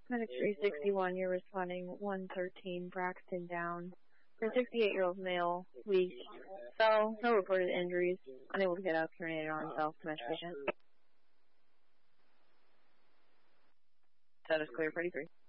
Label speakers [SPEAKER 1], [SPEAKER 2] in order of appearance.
[SPEAKER 1] Medic 361, you're responding 113 Braxton down. For a 68-year-old male, weak, fell, no reported injuries, unable to get up, urinated on himself, dementia patient. Status clear, 43.